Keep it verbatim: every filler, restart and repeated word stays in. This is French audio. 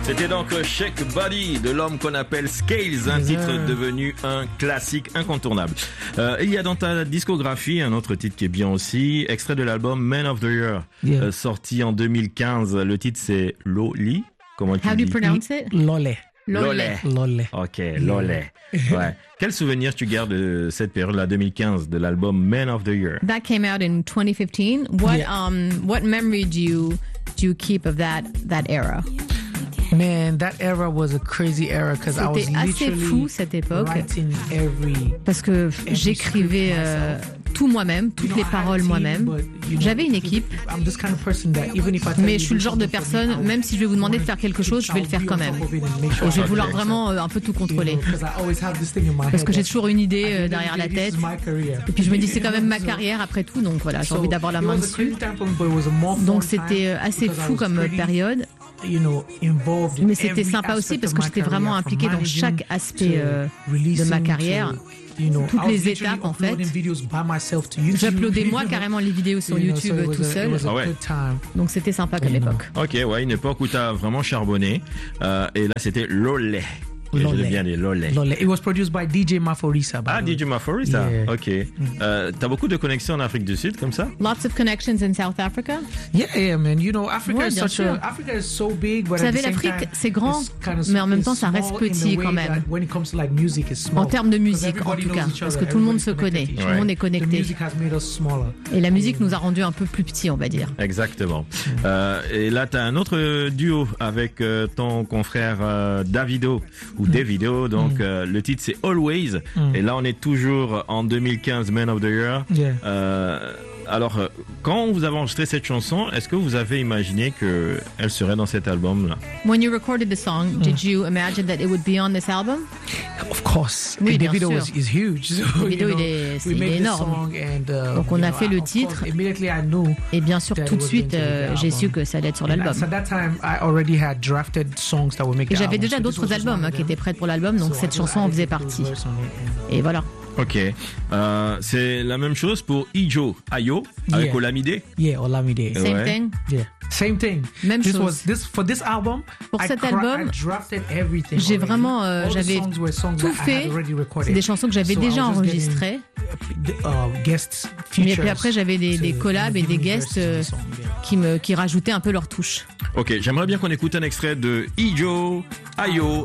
C'était donc Shake Body de l'homme qu'on appelle Scales, un titre devenu un classique incontournable. Euh, il y a dans ta discographie un autre titre qui est bien aussi, extrait de l'album Man of the Year, yeah. euh, sorti en deux mille quinze. Le titre c'est Loli. Comment tu How dis? do you pronounce it? Lole. Lole. Lole. Ok, Lole. Ouais. Quel souvenir tu gardes de cette période-là, deux mille quinze, de l'album Man of the Year? That came out in twenty fifteen. What yeah. um what memory do you do you keep of that that era? Man, that era was a crazy era because I was C'était assez fou cette époque parce que j'écrivais euh, tout moi-même, toutes les paroles moi-même. J'avais une équipe, mais je suis le genre de personne, même si je vais vous demander de faire quelque chose, je vais le faire quand même. Et je vais vouloir vraiment euh, un peu tout contrôler. Parce que j'ai toujours une idée euh, derrière la tête. Et puis je me dis c'est quand même ma carrière après tout, donc voilà, j'ai envie d'avoir la main dessus. Donc c'était euh, assez fou comme période. Mais c'était sympa aussi parce que j'étais vraiment impliquée dans chaque aspect euh, de ma carrière, toutes les étapes en fait. J'uploadais moi carrément les vidéos sur YouTube tout seul. Ah ouais. Donc c'était sympa comme époque. Ok, ouais, une époque où tu as vraiment charbonné. Euh, et là c'était Lole. Lole. Je bien les Lole. Lole. It was produced by D J Maforisa. Ah, D J Maforisa. Yeah. Ok. Euh, T'as beaucoup de connexions en Afrique du Sud comme ça? Lots of connections in South Africa. Yeah, yeah, man. You know, Africa ouais, is such sûr. a Africa is so big, but vous at savez, the same l'Afrique, time, c'est grand, kind of, mais en même temps, ça reste petit quand même. When it comes to like music, it's small. En termes de musique, en tout cas, parce que tout le monde se connaît, tout le monde est connecté. Et la musique nous a rendus un peu plus petits, on va dire. Exactement. Euh, et là, tu as un autre duo avec euh, ton confrère euh, Davido ou Davido. Donc, Donc, euh, le titre, c'est Always. Mm. Et là, on est toujours en deux mille quinze, Man of the Year. Yeah. Euh, alors, quand vous avez enregistré cette chanson, est-ce que vous avez imaginé qu'elle serait dans cet album-là? When you recorded the song, mm. did you imagine that it would be on this album? Of course. Oui, the video was, is huge. So, Davido, you know, il est, c'est, il est énorme. And, uh, Donc, on a fait le titre. Et bien sûr, tout de suite, euh, j'ai su que ça allait être sur l'album. Et j'avais déjà d'autres albums hein, qui étaient prêts pour l'album, donc cette chanson en faisait partie. Et voilà. Ok. Euh, c'est la même chose pour Ijo Ayo avec yeah. Olamide. Yeah, Olamide. Same ouais. thing. Yeah. Same thing. Même this chose. Was this, for this album, pour I cet cra- album, j'ai vraiment, euh, j'avais tout fait. C'est des chansons que j'avais so déjà enregistrées. Uh, guests, mais puis après, j'avais des, des collabs et des guests euh, qui me qui rajoutaient un peu leur touche. Ok, j'aimerais bien qu'on écoute un extrait de Ijo Ayo